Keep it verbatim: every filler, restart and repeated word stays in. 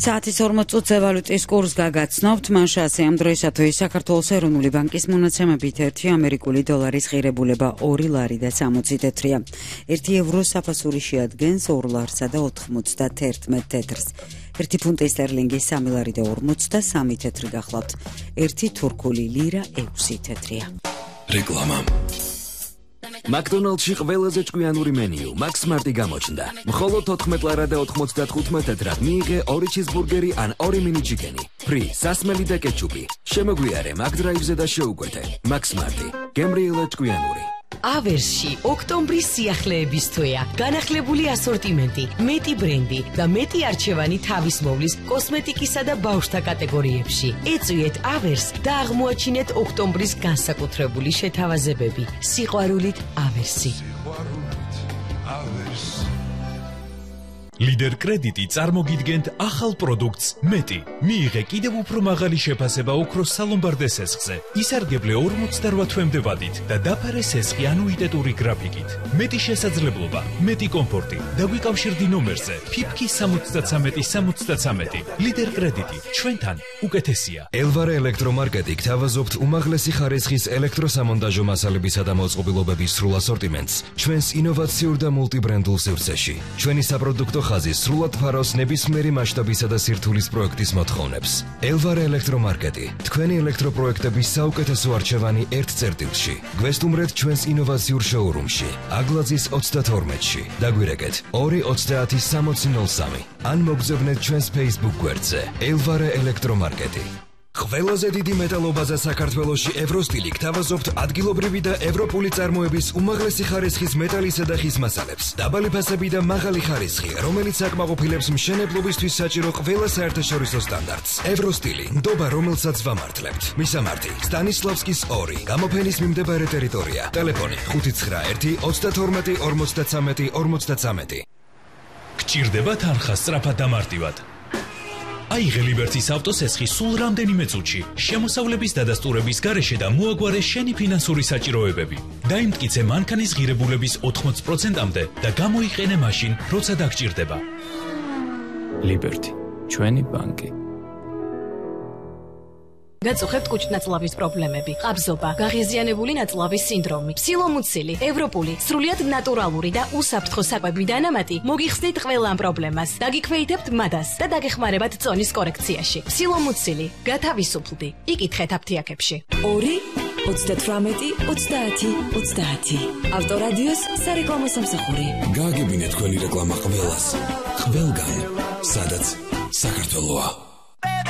საათის ორმოც წუთზე ვალუტის კურს გაგაცნობთ, მაშასე ამ დროისათვის საქართველოს ეროვნული ბანკის მონაცემებით ერთი ამერიკული დოლარის ღირებულება ორი ლარი და სამოცი თეთრია. ერთი ევრო საფასური შეადგენს ორ ლარსა და ოთხმოცდაერთმეტ თეთრს. ერთი ფუნტი სტერლინგი სამი ლარი და ორმოცდასამი თეთრი გახლავთ. ერთი თურქული ლირა ექვსი თეთრია. რეკლამა. McDonald's-ში ყველაზე ჭკვიანური მენიუ Max Smart-ი გამოჩნდა. მხოლოდ ოთხმეტ ლარა და ოთხმოცდათხუთმეტ თეთრად მიიღე ორი ჩიზბურგერი ან ორი მინი ჩიკენი. ფრი, სასმელი და კეჩუპი. შემოგვიარე McDrive-ზე და შეუკვეთე. Max Smart-ი. გემრიელად ჭკვიანური. ავერსში ოქტომბრის სიახლეების თვეა. განახლებული ასორტიმენტი, მეტი ბრენდი და მეტი არჩევანი თავისმოვლის კოსმეტიკისა და ბავშვთა კატეგორიებში. ეწვიეთ ავერს და აღმოაჩინეთ ოქტომბრის განსაკუთრებული შეთავაზებები. სიყვარულით ავერსი. ლიდერ კრედიტი წარმოგიდგენთ ახალ პროდუქტს მეტი. მიიღე კიდევ უფრო მაღალი შეფასება ოქროს სალომბარდე სესხზე. ისარგებლე ორმოცდარვა თვემდე ვადით და დაფარე სესხი ანუიტეტური გრაფიკით. მეტი შესაძლებლობა, მეტი კომფორტი. დაგვიკავშირდი ნომერზე ფიფკი სამოცდაცამეტი სამოცდაცამეტი. ლიდერ კრედიტი ჩვენთან უკეთესია. ელვარე ელექტრომარკეტი გთავაზობთ უმაღლესი ხარისხის ელექტროსამონტაჟო მასალებისა და მოწყობილობების სრულ ასორტიმენტს ჩვენს ინოვაციურ და მულტიბრენდულ სივრცეში. ჩვენი საპროდუქტო ხაზი სრულად ფარავს ნებისმიერი მასშტაბისა და სირთულის პროექტის მოთხოვნებს. ელვარე ელექტრომარკეტი, თქვენი ელექტროპროექტების საუკეთესო არჩევანი ერთ წერტილში. გვესტუმრეთ ჩვენს ინოვაციურ შოურუმში, აგლაძის ოცდათორმეტში. დაგვირეკეთ ორი ოცდაათი სამოცი ნოლ სამი. ან მოგზავნეთ ჩვენს Facebook გვერდზე. ელვარე ელექტრომარკეტი. ყველაზე დიდი მეტალობაზე საქართველოში ევროსტილი გთავაზობთ ადგილობრივი და ევროპული წარმოების უმაღლესი ხარისხის მეტალისა და ხის მასალებს. დაბალი ფასები და მაღალი ხარისხი, რომელიც აკმაყოფილებს მშენებლობისთვის საჭირო ყველა საერთაშორისო სტანდარტს. ევროსტილი, ნდობა, რომელსაც ვამართლებთ. მისამართი: სტანისლავსკის ორი, გამოფენის მიმდებარე ტერიტორია. ტელეფონი: ხუთი ცხრა ერთი ოცდათორმეტი ორმოცდაცამეტი ორმოცდაცამეტი. გჭირდება თანხა სწრაფად და მარტივად. აიღე ლიბერტის ავტოსესხი სულ რამდენიმე წუთში, შემოსავლების დადასტურების გარეშე და მოაგვარე შენი ფინანსური საჭიროებები. დაიმტკიცე მანქანის ღირებულების ოთხმოცი პროცენტამდე და გამოიყენე მაშინ, როცა დაგჭირდება. ლიბერტი, ჩვენი ბანკი. გაწუხებთ კუჭნაწლავის პრობლემები, ყაბზობა, გაღიზიანებული ნაწლავის სინდრომი, ფსილომუცილი, ევროპული, სრულიად ნატურალური და უსაფრთხო საკვები დანამატი, მოგიხსნით ყველა ამ პრობლემას. დაგიქვეითებთ მადას და დაგეხმარებათ წონის კორექციაში. ფსილომუცილი, გათავისუფლდი. იკითხეთ აფთიაქებში. ორი ოცდათვრამეტი ოცდაათი ოცდაათი. ავტორადიოს სარეკლამო სამსახური. გააგებინეთ თქვენი რეკლამა ყველას, ყველგან, სადაც საქართველოა.